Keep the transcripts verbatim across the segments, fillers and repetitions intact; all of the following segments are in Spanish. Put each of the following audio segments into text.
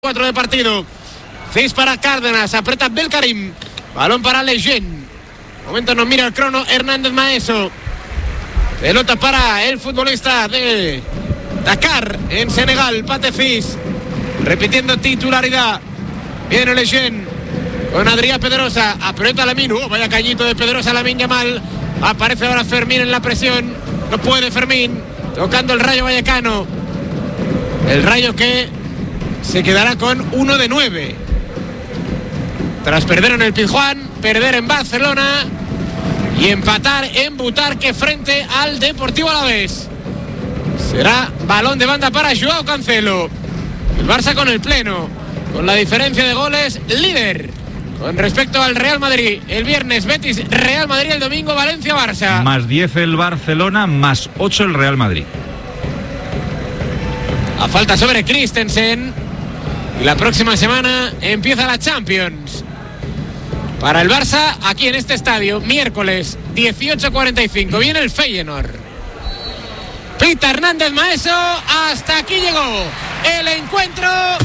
cuatro de partido. Cis para Cárdenas, aprieta Belkarim, balón para Lejeune. Momento nos mira el crono Hernández Maeso. Pelota para el futbolista de Dakar en Senegal, Pathé Ciss, repitiendo titularidad. Viene Lejeune con Adrià Pedrosa, aprieta Lamine. Oh, vaya cañito de Pedrosa, Lamine Yamal. Aparece ahora Fermín en la presión. No puede Fermín, tocando el Rayo Vallecano. El Rayo que se quedará con uno de nueve. Tras perder en el Pizjuán, perder en Barcelona y empatar en Butarque frente al Deportivo Alavés. Será balón de banda para Joao Cancelo. El Barça con el pleno, con la diferencia de goles, líder con respecto al Real Madrid. El viernes Betis Real Madrid, el domingo Valencia Barça. Más diez el Barcelona, más ocho el Real Madrid. A falta sobre Christensen. Y la próxima semana empieza la Champions. Para el Barça, aquí en este estadio, miércoles dieciocho cuarenta y cinco. Viene el Feyenoord. Pita Hernández Maeso. Hasta aquí llegó el encuentro.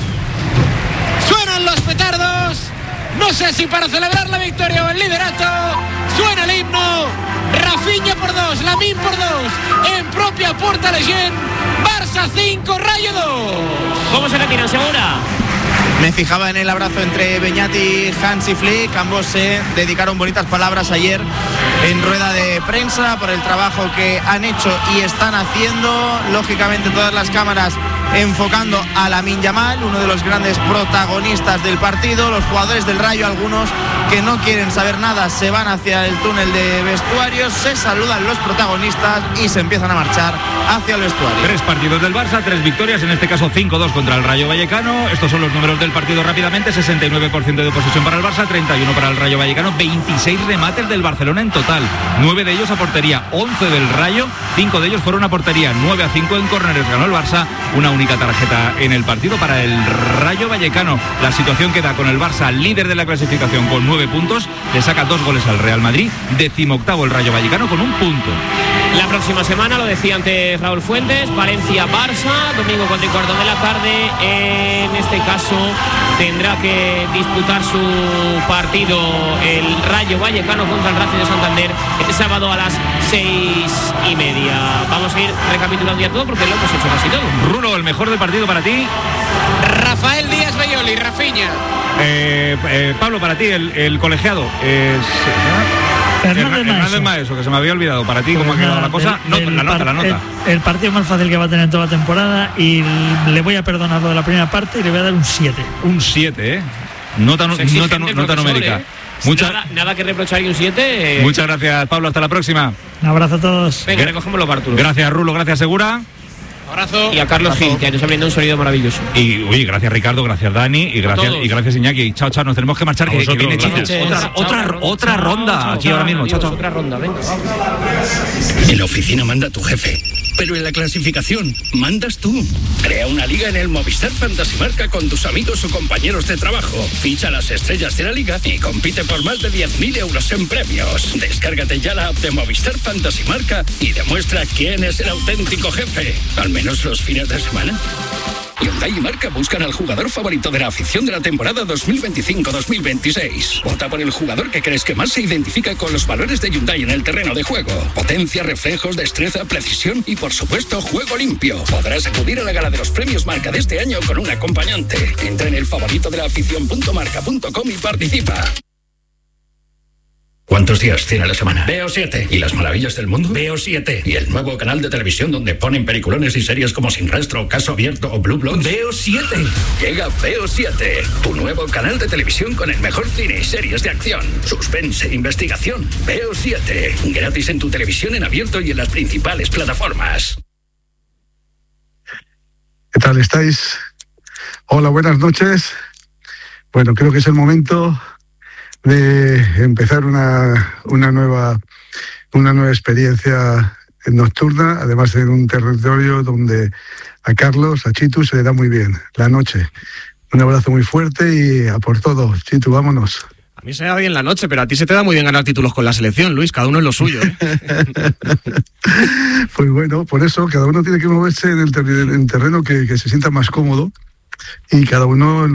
Suenan los petardos. No sé si para celebrar la victoria o el liderato. Suena el himno. Rafinha por dos, Lamine por dos. En propia puerta Lejeune. Barça cinco, Rayo dos. ¿Cómo se retiran, Segura? Me fijaba en el abrazo entre Beñat, Hans y Flick. Ambos se dedicaron bonitas palabras ayer en rueda de prensa por el trabajo que han hecho y están haciendo. Lógicamente todas las cámaras enfocando a Lamine Yamal, uno de los grandes protagonistas del partido. Los jugadores del Rayo, algunos que no quieren saber nada, se van hacia el túnel de vestuarios, se saludan los protagonistas y se empiezan a marchar hacia el vestuario. Tres partidos del Barça, tres victorias, en este caso cinco dos contra el Rayo Vallecano. Estos son los números del partido rápidamente: sesenta y nueve por ciento de posesión para el Barça, treinta y uno para el Rayo Vallecano, veintiséis remates del Barcelona en total, nueve de ellos a portería, once del Rayo, cinco de ellos fueron a portería, nueve a cinco en córneres ganó el Barça, una única tarjeta en el partido para el Rayo Vallecano. La situación queda con el Barça líder de la clasificación con nueve puntos, le saca dos goles al Real Madrid, decimoctavo el Rayo Vallecano con un punto. La próxima semana, lo decía antes Raúl Fuentes, Valencia-Barça, domingo cuatro y cuarto de la tarde. En este caso tendrá que disputar su partido el Rayo Vallecano contra el Racing de Santander el sábado a las seis y media. Vamos a ir recapitulando ya todo porque lo hemos hecho casi todo. Rulo, el mejor del partido para ti. Rafael Díaz Belloli, Rafinha. Eh, eh, Pablo, para ti, el, el colegiado es... Hernández Hernández Maeso, que se me había olvidado. Para ti, ¿cómo ha quedado la cosa? El, No, el la nota, par, la nota. El, el partido más fácil que va a tener toda la temporada y le voy a perdonar lo de la primera parte y le voy a dar un siete. Un siete, ¿eh? Nota, nota, nota numérica. ¿eh? Mucha, nada, nada que reprochar y un siete. Eh. Muchas gracias, Pablo. Hasta la próxima. Un abrazo a todos. Venga, recogemos los bártulos. Gracias, Rulo. Gracias, Segura. Abrazo. Y a Carlos Abrazo. Gil, que nos ha brindado un sonido maravilloso. Y uy, gracias Ricardo, gracias Dani y gracias y gracias Iñaki. Chao, chao, nos tenemos que marchar, que, que viene Chito. Otra, Chao, otra, chao, otra chao, ronda chao, aquí chao, ahora mismo. Chao, Dios, chao. Otra ronda, venga. En la oficina manda tu jefe, pero en la clasificación mandas tú. Crea una liga en el Movistar Fantasy Marca con tus amigos o compañeros de trabajo. Ficha las estrellas de la liga y compite por más de diez mil euros en premios. Descárgate ya la app de Movistar Fantasy Marca y demuestra quién es el auténtico jefe, al menos los fines de semana. Hyundai y Marca buscan al jugador favorito de la afición de la temporada dos mil veinticinco dos mil veintiséis. Vota por el jugador que crees que más se identifica con los valores de Hyundai en el terreno de juego. Potencia, reflejos, destreza, precisión y, por supuesto, juego limpio. Podrás acudir a la gala de los premios Marca de este año con un acompañante. Entra en el favorito de la afición punto marca punto com y participa. ¿Cuántos días tiene la semana? Veo siete. ¿Y las maravillas del mundo? Veo siete. ¿Y el nuevo canal de televisión donde ponen peliculones y series como Sin Rastro, Caso Abierto o Blue Bloods? Veo siete. Llega Veo siete, tu nuevo canal de televisión con el mejor cine y series de acción, suspense, investigación. Veo siete. Gratis en tu televisión en abierto y en las principales plataformas. ¿Qué tal estáis? Hola, buenas noches. Bueno, creo que es el momento de empezar una, una nueva una nueva experiencia nocturna, además en un territorio donde a Carlos, a Chitu, se le da muy bien la noche. Un abrazo muy fuerte y a por todo. Chitu, vámonos. A mí se me da bien la noche, pero a ti se te da muy bien ganar títulos con la selección, Luis, cada uno es lo suyo, ¿eh? Pues bueno, por eso cada uno tiene que moverse en el ter- en terreno que, que se sienta más cómodo y cada uno